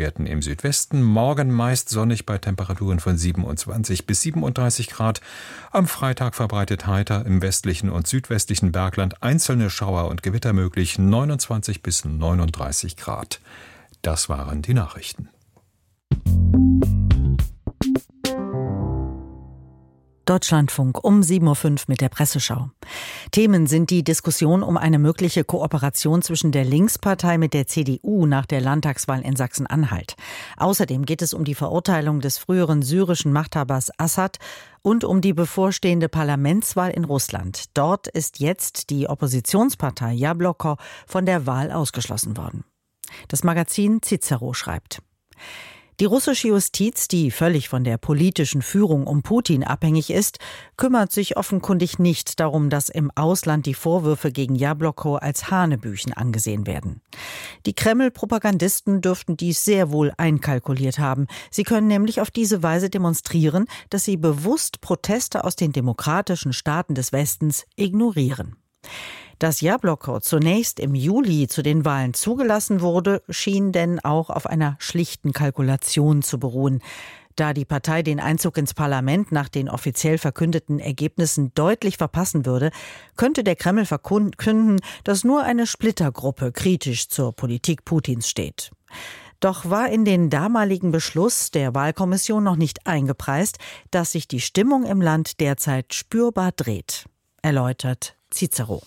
Werten im Südwesten. Morgen meist sonnig bei Temperaturen von 27 bis 37 Grad. Am Freitag verbreitet heiter, im westlichen und südwestlichen Bergland einzelne Schauer und Gewitter möglich, 29 bis 39 Grad. Das waren die Nachrichten. Deutschlandfunk um 7.05 Uhr mit der Presseschau. Themen sind die Diskussion um eine mögliche Kooperation zwischen der Linkspartei mit der CDU nach der Landtagswahl in Sachsen-Anhalt. Außerdem geht es um die Verurteilung des früheren syrischen Machthabers Assad und um die bevorstehende Parlamentswahl in Russland. Dort ist jetzt die Oppositionspartei Jabloko von der Wahl ausgeschlossen worden. Das Magazin Cicero schreibt: Die russische Justiz, die völlig von der politischen Führung um Putin abhängig ist, kümmert sich offenkundig nicht darum, dass im Ausland die Vorwürfe gegen Jabloko als Hanebüchen angesehen werden. Die Kreml-Propagandisten dürften dies sehr wohl einkalkuliert haben. Sie können nämlich auf diese Weise demonstrieren, dass sie bewusst Proteste aus den demokratischen Staaten des Westens ignorieren. Dass Jabloko zunächst im Juli zu den Wahlen zugelassen wurde, schien denn auch auf einer schlichten Kalkulation zu beruhen. Da die Partei den Einzug ins Parlament nach den offiziell verkündeten Ergebnissen deutlich verpassen würde, könnte der Kreml verkünden, dass nur eine Splittergruppe kritisch zur Politik Putins steht. Doch war in den damaligen Beschluss der Wahlkommission noch nicht eingepreist, dass sich die Stimmung im Land derzeit spürbar dreht, erläutert Cicero.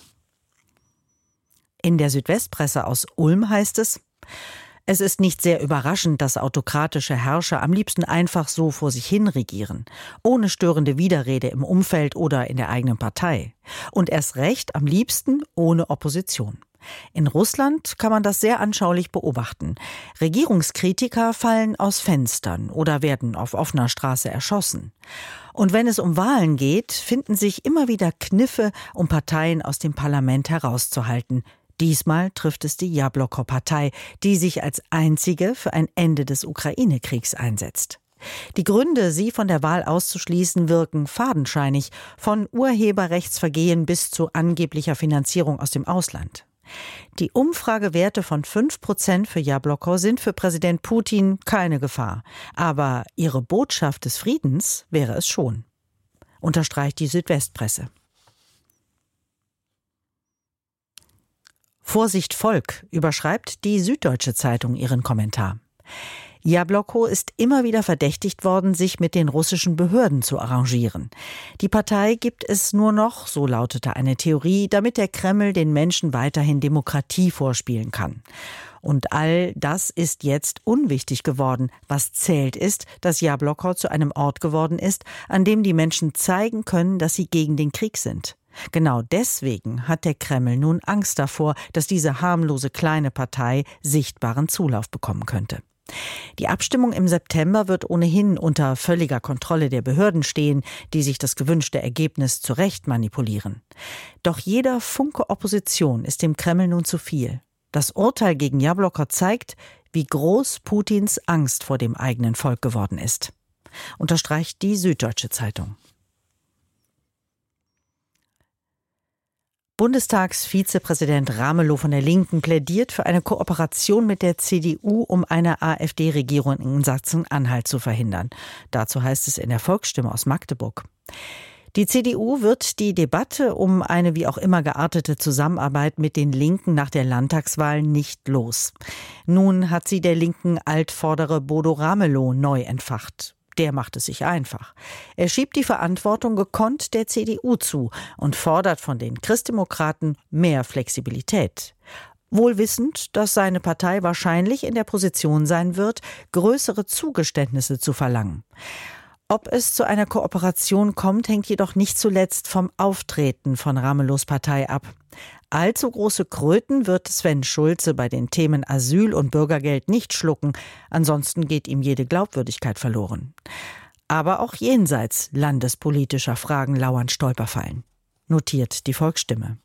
In der Südwestpresse aus Ulm heißt es: Es ist nicht sehr überraschend, dass autokratische Herrscher am liebsten einfach so vor sich hin regieren, ohne störende Widerrede im Umfeld oder in der eigenen Partei. Und erst recht am liebsten ohne Opposition. In Russland kann man das sehr anschaulich beobachten. Regierungskritiker fallen aus Fenstern oder werden auf offener Straße erschossen. Und wenn es um Wahlen geht, finden sich immer wieder Kniffe, um Parteien aus dem Parlament herauszuhalten. Diesmal trifft es die Jabloko-Partei, die sich als einzige für ein Ende des Ukraine-Kriegs einsetzt. Die Gründe, sie von der Wahl auszuschließen, wirken fadenscheinig, von Urheberrechtsvergehen bis zu angeblicher Finanzierung aus dem Ausland. Die Umfragewerte von 5% für Jabloko sind für Präsident Putin keine Gefahr. Aber ihre Botschaft des Friedens wäre es schon, unterstreicht die Südwestpresse. Vorsicht Volk, überschreibt die Süddeutsche Zeitung ihren Kommentar. Jabloko ist immer wieder verdächtigt worden, sich mit den russischen Behörden zu arrangieren. Die Partei gibt es nur noch, so lautete eine Theorie, damit der Kreml den Menschen weiterhin Demokratie vorspielen kann. Und all das ist jetzt unwichtig geworden. Was zählt ist, dass Jabloko zu einem Ort geworden ist, an dem die Menschen zeigen können, dass sie gegen den Krieg sind. Genau deswegen hat der Kreml nun Angst davor, dass diese harmlose kleine Partei sichtbaren Zulauf bekommen könnte. Die Abstimmung im September wird ohnehin unter völliger Kontrolle der Behörden stehen, die sich das gewünschte Ergebnis zurecht manipulieren. Doch jeder Funke Opposition ist dem Kreml nun zu viel. Das Urteil gegen Jabloko zeigt, wie groß Putins Angst vor dem eigenen Volk geworden ist, unterstreicht die Süddeutsche Zeitung. Bundestagsvizepräsident Ramelow von der Linken plädiert für eine Kooperation mit der CDU, um eine AfD-Regierung in Sachsen-Anhalt zu verhindern. Dazu heißt es in der Volksstimme aus Magdeburg: Die CDU wird die Debatte um eine wie auch immer geartete Zusammenarbeit mit den Linken nach der Landtagswahl nicht los. Nun hat sie der linken Altvordere Bodo Ramelow neu entfacht. Der macht es sich einfach. Er schiebt die Verantwortung gekonnt der CDU zu und fordert von den Christdemokraten mehr Flexibilität. Wohl wissend, dass seine Partei wahrscheinlich in der Position sein wird, größere Zugeständnisse zu verlangen. Ob es zu einer Kooperation kommt, hängt jedoch nicht zuletzt vom Auftreten von Ramelows Partei ab. Allzu große Kröten wird Sven Schulze bei den Themen Asyl und Bürgergeld nicht schlucken, ansonsten geht ihm jede Glaubwürdigkeit verloren. Aber auch jenseits landespolitischer Fragen lauern Stolperfallen, notiert die Volksstimme.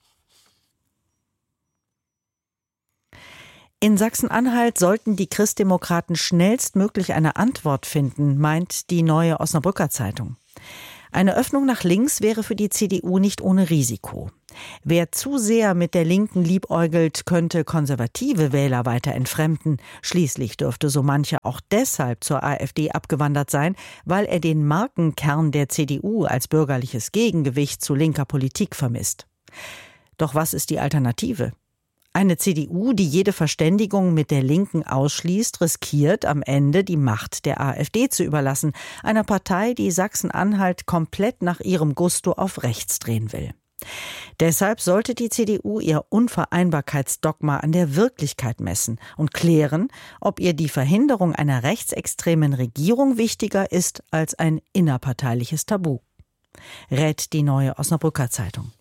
In Sachsen-Anhalt sollten die Christdemokraten schnellstmöglich eine Antwort finden, meint die Neue Osnabrücker Zeitung. Eine Öffnung nach links wäre für die CDU nicht ohne Risiko. Wer zu sehr mit der Linken liebäugelt, könnte konservative Wähler weiter entfremden. Schließlich dürfte so mancher auch deshalb zur AfD abgewandert sein, weil er den Markenkern der CDU als bürgerliches Gegengewicht zu linker Politik vermisst. Doch was ist die Alternative? Eine CDU, die jede Verständigung mit der Linken ausschließt, riskiert am Ende die Macht der AfD zu überlassen, einer Partei, die Sachsen-Anhalt komplett nach ihrem Gusto auf rechts drehen will. Deshalb sollte die CDU ihr Unvereinbarkeitsdogma an der Wirklichkeit messen und klären, ob ihr die Verhinderung einer rechtsextremen Regierung wichtiger ist als ein innerparteiliches Tabu. Rät die Neue Osnabrücker Zeitung.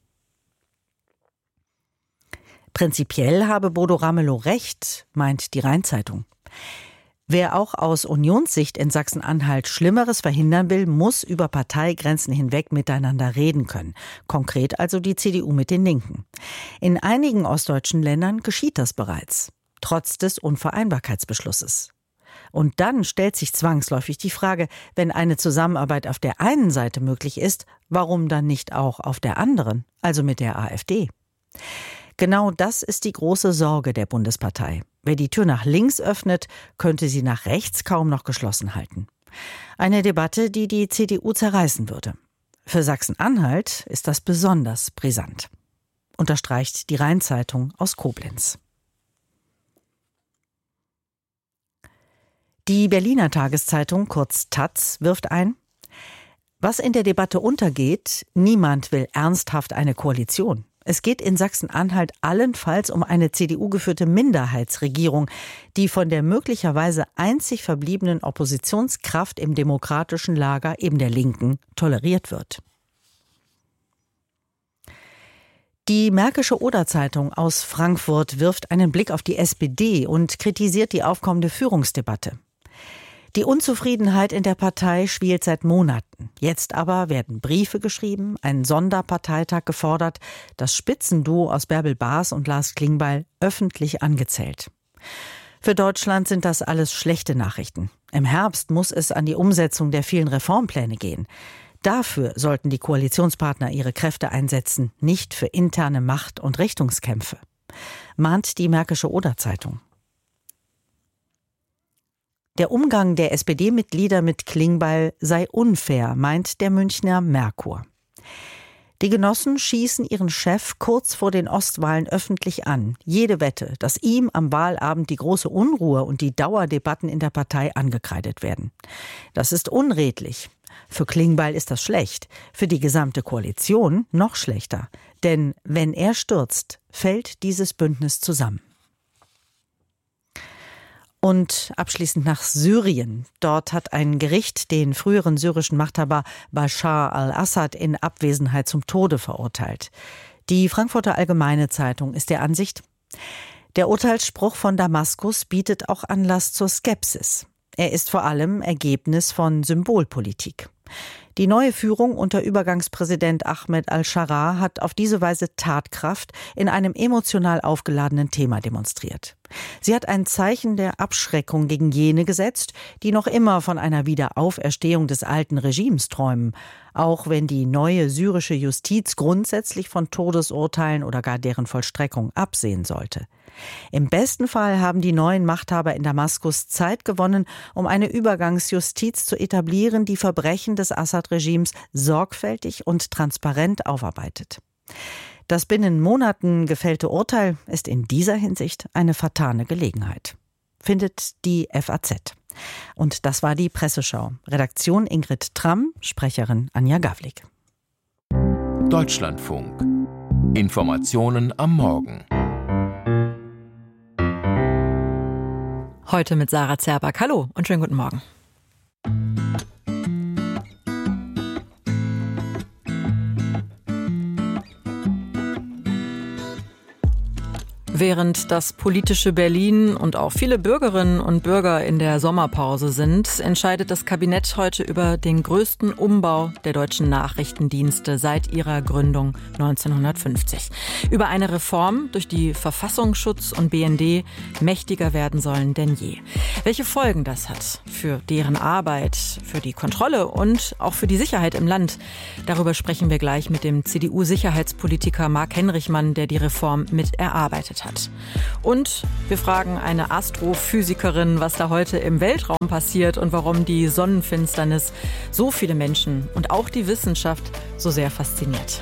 Prinzipiell habe Bodo Ramelow recht, meint die Rhein-Zeitung. Wer auch aus Unionssicht in Sachsen-Anhalt Schlimmeres verhindern will, muss über Parteigrenzen hinweg miteinander reden können. Konkret also die CDU mit den Linken. In einigen ostdeutschen Ländern geschieht das bereits, trotz des Unvereinbarkeitsbeschlusses. Und dann stellt sich zwangsläufig die Frage, wenn eine Zusammenarbeit auf der einen Seite möglich ist, warum dann nicht auch auf der anderen, also mit der AfD? Genau das ist die große Sorge der Bundespartei. Wer die Tür nach links öffnet, könnte sie nach rechts kaum noch geschlossen halten. Eine Debatte, die die CDU zerreißen würde. Für Sachsen-Anhalt ist das besonders brisant, unterstreicht die Rhein-Zeitung aus Koblenz. Die Berliner Tageszeitung, kurz taz, wirft ein: Was in der Debatte untergeht, niemand will ernsthaft eine Koalition. Es geht in Sachsen-Anhalt allenfalls um eine CDU-geführte Minderheitsregierung, die von der möglicherweise einzig verbliebenen Oppositionskraft im demokratischen Lager, eben der Linken, toleriert wird. Die Märkische Oder-Zeitung aus Frankfurt wirft einen Blick auf die SPD und kritisiert die aufkommende Führungsdebatte. Die Unzufriedenheit in der Partei schwelt seit Monaten. Jetzt aber werden Briefe geschrieben, ein Sonderparteitag gefordert, das Spitzenduo aus Bärbel Baas und Lars Klingbeil öffentlich angezählt. Für Deutschland sind das alles schlechte Nachrichten. Im Herbst muss es an die Umsetzung der vielen Reformpläne gehen. Dafür sollten die Koalitionspartner ihre Kräfte einsetzen, nicht für interne Macht- und Richtungskämpfe, mahnt die Märkische Oder-Zeitung. Der Umgang der SPD-Mitglieder mit Klingbeil sei unfair, meint der Münchner Merkur. Die Genossen schießen ihren Chef kurz vor den Ostwahlen öffentlich an. Jede Wette, dass ihm am Wahlabend die große Unruhe und die Dauerdebatten in der Partei angekreidet werden. Das ist unredlich. Für Klingbeil ist das schlecht, für die gesamte Koalition noch schlechter. Denn wenn er stürzt, fällt dieses Bündnis zusammen. Und abschließend nach Syrien. Dort hat ein Gericht den früheren syrischen Machthaber Bashar al-Assad in Abwesenheit zum Tode verurteilt. Die Frankfurter Allgemeine Zeitung ist der Ansicht, der Urteilsspruch von Damaskus bietet auch Anlass zur Skepsis. Er ist vor allem Ergebnis von Symbolpolitik. Die neue Führung unter Übergangspräsident Ahmed al-Sharaa hat auf diese Weise Tatkraft in einem emotional aufgeladenen Thema demonstriert. Sie hat ein Zeichen der Abschreckung gegen jene gesetzt, die noch immer von einer Wiederauferstehung des alten Regimes träumen, auch wenn die neue syrische Justiz grundsätzlich von Todesurteilen oder gar deren Vollstreckung absehen sollte. Im besten Fall haben die neuen Machthaber in Damaskus Zeit gewonnen, um eine Übergangsjustiz zu etablieren, die Verbrechen des Assad-Regimes sorgfältig und transparent aufarbeitet. Das binnen Monaten gefällte Urteil ist in dieser Hinsicht eine vertane Gelegenheit, findet die FAZ. Und das war die Presseschau. Redaktion Ingrid Tramm, Sprecherin Anja Gawlik. Deutschlandfunk. Informationen am Morgen. Heute mit Sarah Zerback. Hallo und schönen guten Morgen. Während das politische Berlin und auch viele Bürgerinnen und Bürger in der Sommerpause sind, entscheidet das Kabinett heute über den größten Umbau der deutschen Nachrichtendienste seit ihrer Gründung 1950. Über eine Reform, durch die Verfassungsschutz und BND mächtiger werden sollen denn je. Welche Folgen das hat für deren Arbeit, für die Kontrolle und auch für die Sicherheit im Land, darüber sprechen wir gleich mit dem CDU-Sicherheitspolitiker Marc Henrichmann, der die Reform mit erarbeitet hat. Und wir fragen eine Astrophysikerin, was da heute im Weltraum passiert und warum die Sonnenfinsternis so viele Menschen und auch die Wissenschaft so sehr fasziniert.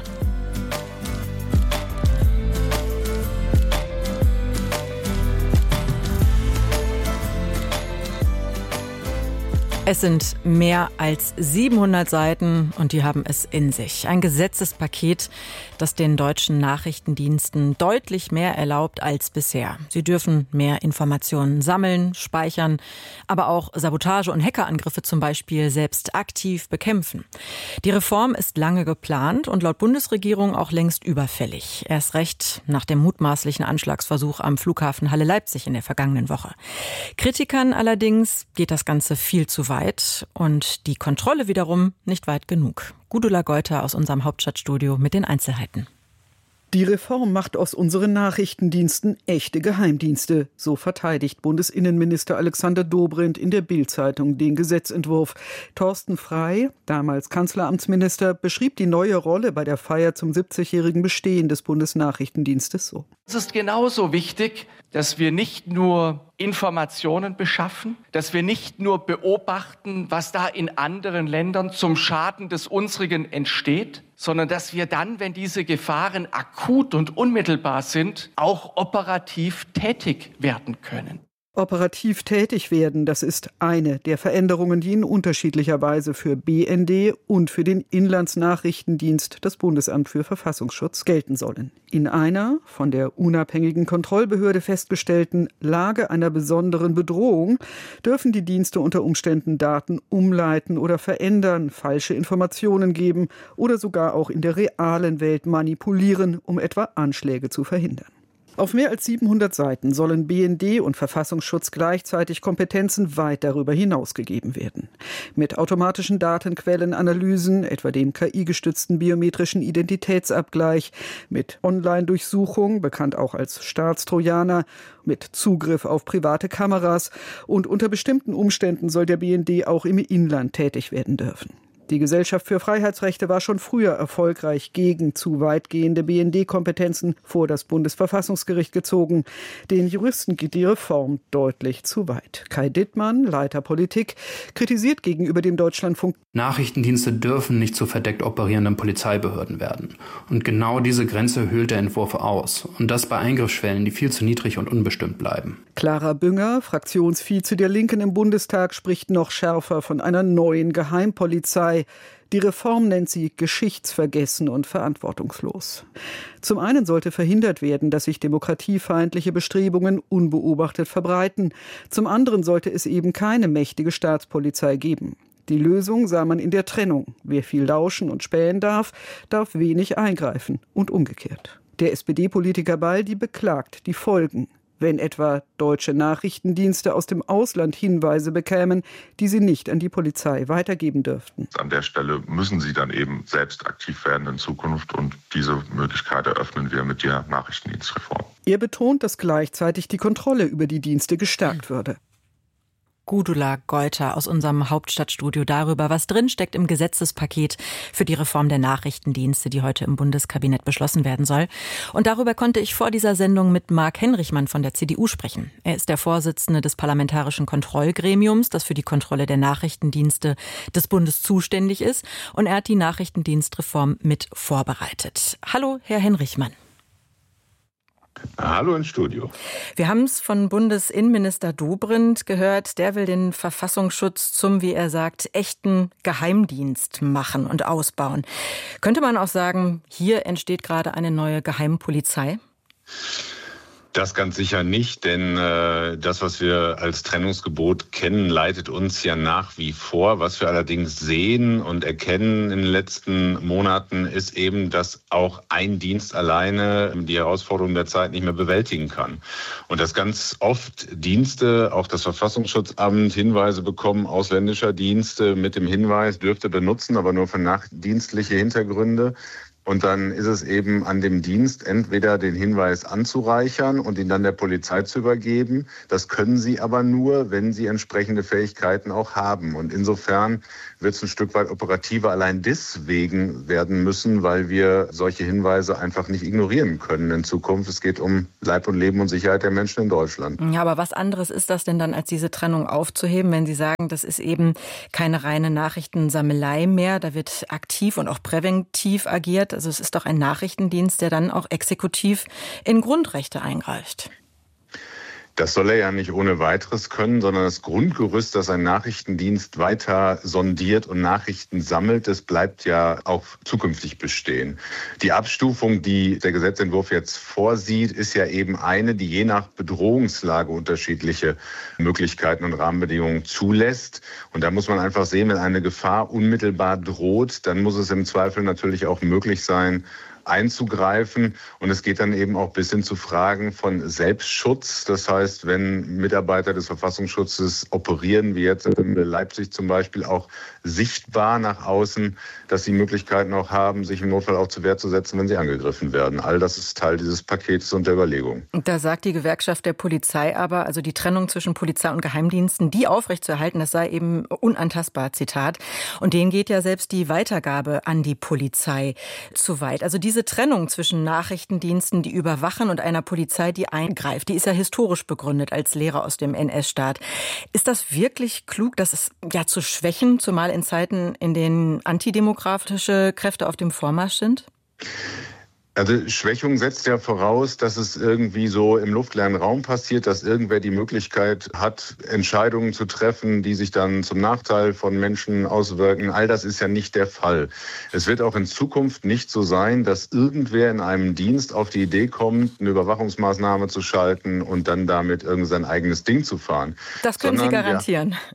Es sind mehr als 700 Seiten und die haben es in sich. Ein Gesetzespaket, das den deutschen Nachrichtendiensten deutlich mehr erlaubt als bisher. Sie dürfen mehr Informationen sammeln, speichern, aber auch Sabotage- und Hackerangriffe zum Beispiel selbst aktiv bekämpfen. Die Reform ist lange geplant und laut Bundesregierung auch längst überfällig. Erst recht nach dem mutmaßlichen Anschlagsversuch am Flughafen Halle-Leipzig in der vergangenen Woche. Kritikern allerdings geht das Ganze viel zu weit und die Kontrolle wiederum nicht weit genug. Gudula Geuter aus unserem Hauptstadtstudio mit den Einzelheiten. Die Reform macht aus unseren Nachrichtendiensten echte Geheimdienste. So verteidigt Bundesinnenminister Alexander Dobrindt in der Bild-Zeitung den Gesetzentwurf. Thorsten Frey, damals Kanzleramtsminister, beschrieb die neue Rolle bei der Feier zum 70-jährigen Bestehen des Bundesnachrichtendienstes so. Es ist genauso wichtig, dass wir nicht nur Informationen beschaffen, dass wir nicht nur beobachten, was da in anderen Ländern zum Schaden des unsrigen entsteht, sondern dass wir dann, wenn diese Gefahren akut und unmittelbar sind, auch operativ tätig werden können. Operativ tätig werden, das ist eine der Veränderungen, die in unterschiedlicher Weise für BND und für den Inlandsnachrichtendienst, das Bundesamt für Verfassungsschutz, gelten sollen. In einer von der unabhängigen Kontrollbehörde festgestellten Lage einer besonderen Bedrohung dürfen die Dienste unter Umständen Daten umleiten oder verändern, falsche Informationen geben oder sogar auch in der realen Welt manipulieren, um etwa Anschläge zu verhindern. Auf mehr als 700 Seiten sollen BND und Verfassungsschutz gleichzeitig Kompetenzen weit darüber hinaus gegeben werden. Mit automatischen Datenquellenanalysen, etwa dem KI-gestützten biometrischen Identitätsabgleich, mit Online-Durchsuchung, bekannt auch als Staatstrojaner, mit Zugriff auf private Kameras und unter bestimmten Umständen soll der BND auch im Inland tätig werden dürfen. Die Gesellschaft für Freiheitsrechte war schon früher erfolgreich gegen zu weitgehende BND-Kompetenzen vor das Bundesverfassungsgericht gezogen. Den Juristen geht die Reform deutlich zu weit. Kai Dittmann, Leiter Politik, kritisiert gegenüber dem Deutschlandfunk: Nachrichtendienste dürfen nicht zu verdeckt operierenden Polizeibehörden werden. Und genau diese Grenze höhlt der Entwurf aus. Und das bei Eingriffsschwellen, die viel zu niedrig und unbestimmt bleiben. Clara Bünger, Fraktionsvize der Linken im Bundestag, spricht noch schärfer von einer neuen Geheimpolizei. Die Reform nennt sie geschichtsvergessen und verantwortungslos. Zum einen sollte verhindert werden, dass sich demokratiefeindliche Bestrebungen unbeobachtet verbreiten. Zum anderen sollte es eben keine mächtige Staatspolizei geben. Die Lösung sah man in der Trennung. Wer viel lauschen und spähen darf, darf wenig eingreifen und umgekehrt. Der SPD-Politiker Baldi beklagt die Folgen, wenn etwa deutsche Nachrichtendienste aus dem Ausland Hinweise bekämen, die sie nicht an die Polizei weitergeben dürften. An der Stelle müssen sie dann eben selbst aktiv werden in Zukunft und diese Möglichkeit eröffnen wir mit der Nachrichtendienstreform. Er betont, dass gleichzeitig die Kontrolle über die Dienste gestärkt würde. Gudula Geuter aus unserem Hauptstadtstudio darüber, was drinsteckt im Gesetzespaket für die Reform der Nachrichtendienste, die heute im Bundeskabinett beschlossen werden soll. Und darüber konnte ich vor dieser Sendung mit Marc Henrichmann von der CDU sprechen. Er ist der Vorsitzende des Parlamentarischen Kontrollgremiums, das für die Kontrolle der Nachrichtendienste des Bundes zuständig ist. Und er hat die Nachrichtendienstreform mit vorbereitet. Hallo, Herr Henrichmann. Hallo ins Studio. Wir haben es von Bundesinnenminister Dobrindt gehört. Der will den Verfassungsschutz zum, wie er sagt, echten Geheimdienst machen und ausbauen. Könnte man auch sagen, hier entsteht gerade eine neue Geheimpolizei? Das ganz sicher nicht, denn das, was wir als Trennungsgebot kennen, leitet uns ja nach wie vor. Was wir allerdings sehen und erkennen in den letzten Monaten, ist eben, dass auch ein Dienst alleine die Herausforderungen der Zeit nicht mehr bewältigen kann. Und dass ganz oft Dienste, auch das Verfassungsschutzamt, Hinweise bekommen, ausländischer Dienste mit dem Hinweis, dürfte benutzen, aber nur für nachdienstliche Hintergründe. Und dann ist es eben an dem Dienst, entweder den Hinweis anzureichern und ihn dann der Polizei zu übergeben. Das können sie aber nur, wenn sie entsprechende Fähigkeiten auch haben. Und insofern wird es ein Stück weit operativer allein deswegen werden müssen, weil wir solche Hinweise einfach nicht ignorieren können in Zukunft. Es geht um Leib und Leben und Sicherheit der Menschen in Deutschland. Ja, aber was anderes ist das denn dann, als diese Trennung aufzuheben, wenn Sie sagen, das ist eben keine reine Nachrichtensammelei mehr, da wird aktiv und auch präventiv agiert. Also es ist doch ein Nachrichtendienst, der dann auch exekutiv in Grundrechte eingreift. Das soll er ja nicht ohne weiteres können, sondern das Grundgerüst, dass ein Nachrichtendienst weiter sondiert und Nachrichten sammelt, das bleibt ja auch zukünftig bestehen. Die Abstufung, die der Gesetzentwurf jetzt vorsieht, ist ja eben eine, die je nach Bedrohungslage unterschiedliche Möglichkeiten und Rahmenbedingungen zulässt. Und da muss man einfach sehen, wenn eine Gefahr unmittelbar droht, dann muss es im Zweifel natürlich auch möglich sein, einzugreifen. Und es geht dann eben auch bis hin zu Fragen von Selbstschutz. Das heißt, wenn Mitarbeiter des Verfassungsschutzes operieren, wie jetzt in Leipzig zum Beispiel, auch sichtbar nach außen, dass sie Möglichkeiten auch haben, sich im Notfall auch zur Wehr zu setzen, wenn sie angegriffen werden. All das ist Teil dieses Pakets und der Überlegung. Da sagt die Gewerkschaft der Polizei aber, also die Trennung zwischen Polizei und Geheimdiensten, die aufrechtzuerhalten, das sei eben unantastbar, Zitat. Und denen geht ja selbst die Weitergabe an die Polizei zu weit. Also diese Trennung zwischen Nachrichtendiensten, die überwachen, und einer Polizei, die eingreift, die ist ja historisch begründet als Lehre aus dem NS-Staat. Ist das wirklich klug, das ist ja zu schwächen, zumal in Zeiten, in denen antidemokratische Kräfte auf dem Vormarsch sind? Also Schwächung setzt ja voraus, dass es irgendwie so im luftleeren Raum passiert, dass irgendwer die Möglichkeit hat, Entscheidungen zu treffen, die sich dann zum Nachteil von Menschen auswirken. All das ist ja nicht der Fall. Es wird auch in Zukunft nicht so sein, dass irgendwer in einem Dienst auf die Idee kommt, eine Überwachungsmaßnahme zu schalten und dann damit irgend sein eigenes Ding zu fahren. Das können Sie garantieren. Ja,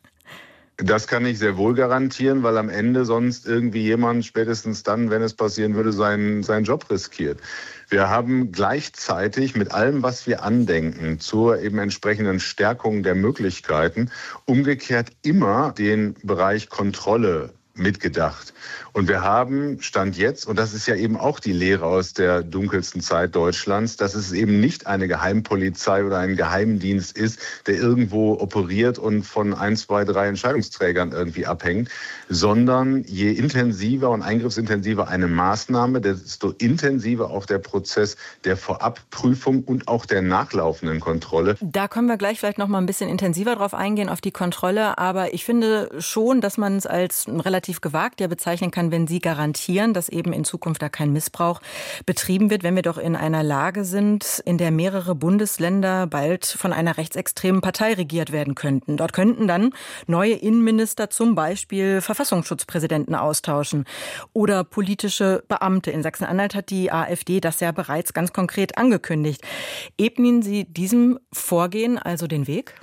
das kann ich sehr wohl garantieren, weil am Ende sonst irgendwie jemand spätestens dann, wenn es passieren würde, seinen Job riskiert. Wir haben gleichzeitig mit allem, was wir andenken, zur eben entsprechenden Stärkung der Möglichkeiten, umgekehrt immer den Bereich Kontrolle mitgedacht. Und wir haben Stand jetzt, und das ist ja eben auch die Lehre aus der dunkelsten Zeit Deutschlands, dass es eben nicht eine Geheimpolizei oder ein Geheimdienst ist, der irgendwo operiert und von 1, 2, 3 Entscheidungsträgern irgendwie abhängt, sondern je intensiver und eingriffsintensiver eine Maßnahme, desto intensiver auch der Prozess der Vorabprüfung und auch der nachlaufenden Kontrolle. Da können wir gleich vielleicht noch mal ein bisschen intensiver drauf eingehen, auf die Kontrolle. Aber ich finde schon, dass man es als relativ gewagt ja bezeichnen kann, wenn Sie garantieren, dass eben in Zukunft da kein Missbrauch betrieben wird, wenn wir doch in einer Lage sind, in der mehrere Bundesländer bald von einer rechtsextremen Partei regiert werden könnten. Dort könnten dann neue Innenminister zum Beispiel Verfassungsschutzpräsidenten austauschen oder politische Beamte. In Sachsen-Anhalt hat die AfD das ja bereits ganz konkret angekündigt. Ebnen Sie diesem Vorgehen also den Weg?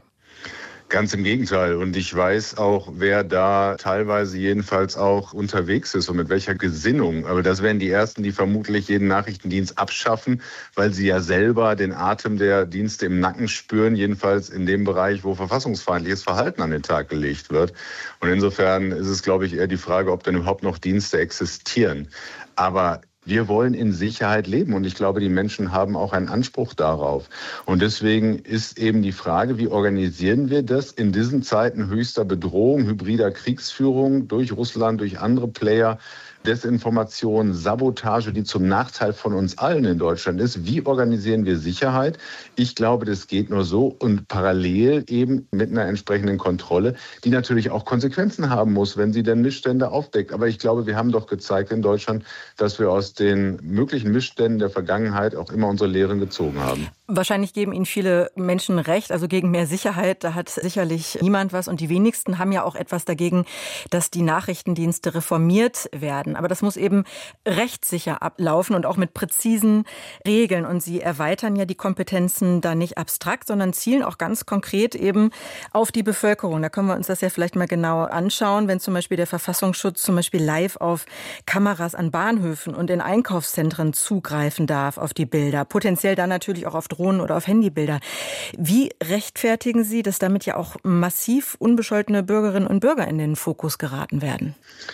Ganz im Gegenteil. Und ich weiß auch, wer da teilweise jedenfalls auch unterwegs ist und mit welcher Gesinnung. Aber das wären die Ersten, die vermutlich jeden Nachrichtendienst abschaffen, weil sie ja selber den Atem der Dienste im Nacken spüren, jedenfalls in dem Bereich, wo verfassungsfeindliches Verhalten an den Tag gelegt wird. Und insofern ist es, glaube ich, eher die Frage, ob denn überhaupt noch Dienste existieren. Aber wir wollen in Sicherheit leben und ich glaube, die Menschen haben auch einen Anspruch darauf. Und deswegen ist eben die Frage, wie organisieren wir das in diesen Zeiten höchster Bedrohung, hybrider Kriegsführung durch Russland, durch andere Player, Desinformation, Sabotage, die zum Nachteil von uns allen in Deutschland ist. Wie organisieren wir Sicherheit? Ich glaube, das geht nur so und parallel eben mit einer entsprechenden Kontrolle, die natürlich auch Konsequenzen haben muss, wenn sie denn Missstände aufdeckt. Aber ich glaube, wir haben doch gezeigt in Deutschland, dass wir aus den möglichen Missständen der Vergangenheit auch immer unsere Lehren gezogen haben. Wahrscheinlich geben Ihnen viele Menschen recht, also gegen mehr Sicherheit, da hat sicherlich niemand was. Und die wenigsten haben ja auch etwas dagegen, dass die Nachrichtendienste reformiert werden. Aber das muss eben rechtssicher ablaufen und auch mit präzisen Regeln. Und Sie erweitern ja die Kompetenzen da nicht abstrakt, sondern zielen auch ganz konkret eben auf die Bevölkerung. Da können wir uns das ja vielleicht mal genau anschauen, wenn zum Beispiel der Verfassungsschutz zum Beispiel live auf Kameras an Bahnhöfen und in Einkaufszentren zugreifen darf auf die Bilder. Potenziell dann natürlich auch auf Drohnen oder auf Handybilder. Wie rechtfertigen Sie, dass damit ja auch massiv unbescholtene Bürgerinnen und Bürger in den Fokus geraten werden?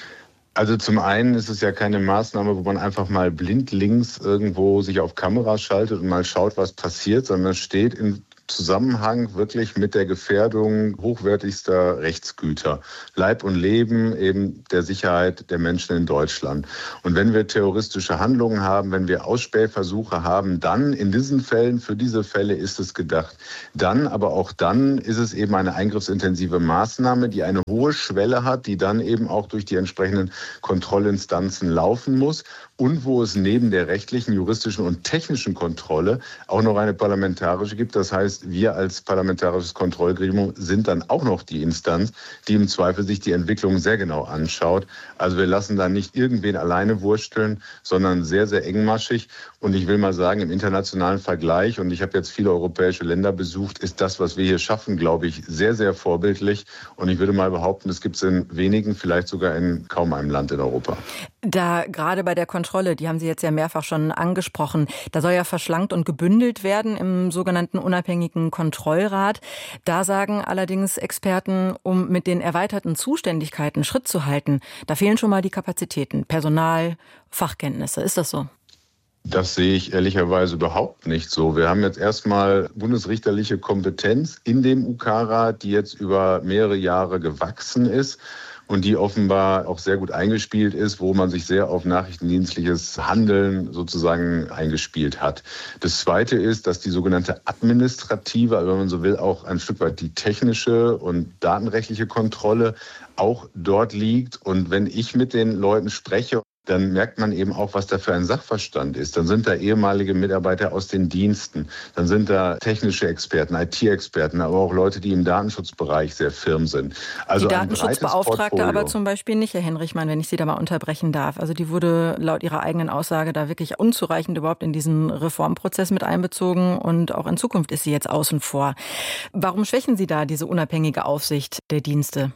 Also zum einen ist es ja keine Maßnahme, wo man einfach mal blindlings irgendwo sich auf Kamera schaltet und mal schaut, was passiert, sondern es steht im Zusammenhang wirklich mit der Gefährdung hochwertigster Rechtsgüter, Leib und Leben eben der Sicherheit der Menschen in Deutschland. Und wenn wir terroristische Handlungen haben, wenn wir Ausspähversuche haben, dann in diesen Fällen, für diese Fälle ist es gedacht. Dann, aber auch dann ist es eben eine eingriffsintensive Maßnahme, die eine hohe Schwelle hat, die dann eben auch durch die entsprechenden Kontrollinstanzen laufen muss und wo es neben der rechtlichen, juristischen und technischen Kontrolle auch noch eine parlamentarische gibt. Das heißt, wir als parlamentarisches Kontrollgremium sind dann auch noch die Instanz, die im Zweifel sich die Entwicklung sehr genau anschaut. Also wir lassen da nicht irgendwen alleine wursteln, sondern sehr, sehr engmaschig. Und ich will mal sagen, im internationalen Vergleich, und ich habe jetzt viele europäische Länder besucht, ist das, was wir hier schaffen, glaube ich, sehr, sehr vorbildlich. Und ich würde mal behaupten, das gibt es in wenigen, vielleicht sogar in kaum einem Land in Europa. Da gerade bei der Kontrolle, die haben Sie jetzt ja mehrfach schon angesprochen, da soll ja verschlankt und gebündelt werden im sogenannten unabhängigen Kontrollrat. Da sagen allerdings Experten, um mit den erweiterten Zuständigkeiten Schritt zu halten, da fehlen schon mal die Kapazitäten, Personal, Fachkenntnisse. Ist das so? Das sehe ich ehrlicherweise überhaupt nicht so. Wir haben jetzt erstmal bundesrichterliche Kompetenz in dem UK-Rat, die jetzt über mehrere Jahre gewachsen ist und die offenbar auch sehr gut eingespielt ist, wo man sich sehr auf nachrichtendienstliches Handeln sozusagen eingespielt hat. Das Zweite ist, dass die sogenannte administrative, also wenn man so will, auch ein Stück weit die technische und datenrechtliche Kontrolle auch dort liegt. Und wenn ich mit den Leuten spreche, dann merkt man eben auch, was da für ein Sachverstand ist. Dann sind da ehemalige Mitarbeiter aus den Diensten, dann sind da technische Experten, IT-Experten, aber auch Leute, die im Datenschutzbereich sehr firm sind. Also die Datenschutzbeauftragte aber zum Beispiel nicht, Herr Henrichmann, wenn ich Sie da mal unterbrechen darf. Also die wurde laut Ihrer eigenen Aussage da wirklich unzureichend überhaupt in diesen Reformprozess mit einbezogen und auch in Zukunft ist sie jetzt außen vor. Warum schwächen Sie da diese unabhängige Aufsicht der Dienste?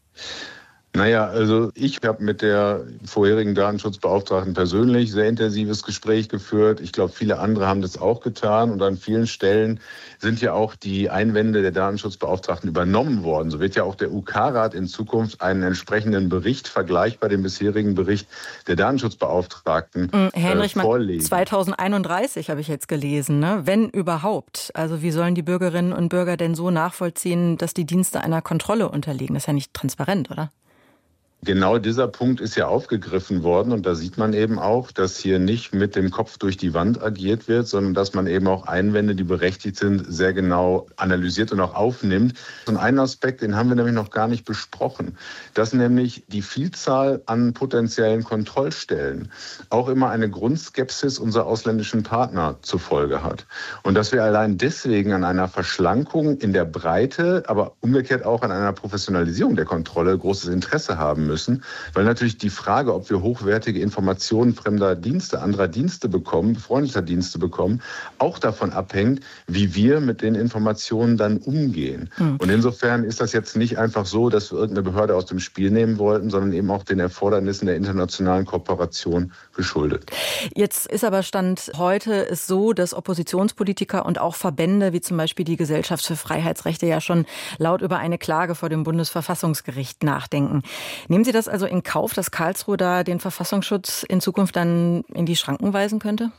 Naja, also ich habe mit der vorherigen Datenschutzbeauftragten persönlich sehr intensives Gespräch geführt. Ich glaube, viele andere haben das auch getan. Und an vielen Stellen sind ja auch die Einwände der Datenschutzbeauftragten übernommen worden. So wird ja auch der UK-Rat in Zukunft einen entsprechenden Bericht, vergleichbar dem bisherigen Bericht der Datenschutzbeauftragten, Herr Henrichmann, vorlegen. 2031 habe ich jetzt gelesen, ne? Wenn überhaupt. Also wie sollen die Bürgerinnen und Bürger denn so nachvollziehen, dass die Dienste einer Kontrolle unterliegen? Das ist ja nicht transparent, oder? Genau dieser Punkt ist ja aufgegriffen worden und da sieht man eben auch, dass hier nicht mit dem Kopf durch die Wand agiert wird, sondern dass man eben auch Einwände, die berechtigt sind, sehr genau analysiert und auch aufnimmt. Und einen Aspekt, den haben wir nämlich noch gar nicht besprochen, dass nämlich die Vielzahl an potenziellen Kontrollstellen auch immer eine Grundskepsis unserer ausländischen Partner zur Folge hat. Und dass wir allein deswegen an einer Verschlankung in der Breite, aber umgekehrt auch an einer Professionalisierung der Kontrolle großes Interesse haben müssen, weil natürlich die Frage, ob wir hochwertige Informationen fremder Dienste, anderer Dienste bekommen, befreundeter Dienste bekommen, auch davon abhängt, wie wir mit den Informationen dann umgehen. Und insofern ist das jetzt nicht einfach so, dass wir irgendeine Behörde aus dem Spiel nehmen wollten, sondern eben auch den Erfordernissen der internationalen Kooperation geschuldet. Jetzt ist aber Stand heute ist so, dass Oppositionspolitiker und auch Verbände, wie zum Beispiel die Gesellschaft für Freiheitsrechte, ja schon laut über eine Klage vor dem Bundesverfassungsgericht nachdenken. Nehmen Sie das also in Kauf, dass Karlsruhe da den Verfassungsschutz in Zukunft dann in die Schranken weisen könnte?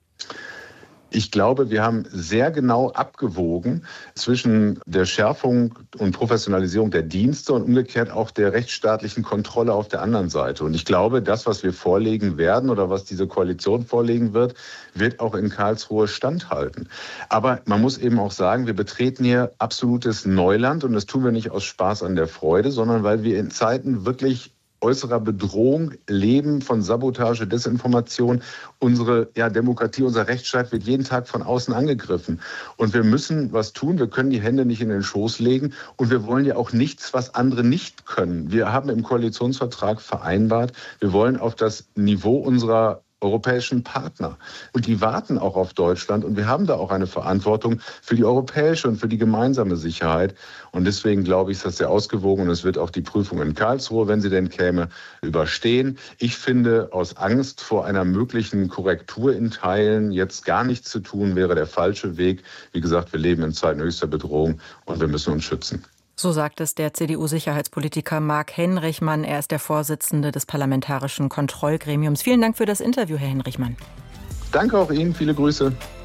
Ich glaube, wir haben sehr genau abgewogen zwischen der Schärfung und Professionalisierung der Dienste und umgekehrt auch der rechtsstaatlichen Kontrolle auf der anderen Seite. Und ich glaube, das, was wir vorlegen werden oder was diese Koalition vorlegen wird, wird auch in Karlsruhe standhalten. Aber man muss eben auch sagen, wir betreten hier absolutes Neuland und das tun wir nicht aus Spaß an der Freude, sondern weil wir in Zeiten wirklich äußerer Bedrohung leben, von Sabotage, Desinformation. Unsere Demokratie, unser Rechtsstaat wird jeden Tag von außen angegriffen. Und wir müssen was tun. Wir können die Hände nicht in den Schoß legen. Und wir wollen ja auch nichts, was andere nicht können. Wir haben im Koalitionsvertrag vereinbart, wir wollen auf das Niveau unserer europäischen Partner. Und die warten auch auf Deutschland. Und wir haben da auch eine Verantwortung für die europäische und für die gemeinsame Sicherheit. Und deswegen glaube ich, ist das sehr ausgewogen. Und es wird auch die Prüfung in Karlsruhe, wenn sie denn käme, überstehen. Ich finde, aus Angst vor einer möglichen Korrektur in Teilen jetzt gar nichts zu tun, wäre der falsche Weg. Wie gesagt, wir leben in Zeiten höchster Bedrohung und wir müssen uns schützen. So sagt es der CDU-Sicherheitspolitiker Marc Henrichmann. Er ist der Vorsitzende des Parlamentarischen Kontrollgremiums. Vielen Dank für das Interview, Herr Henrichmann. Danke auch Ihnen, viele Grüße.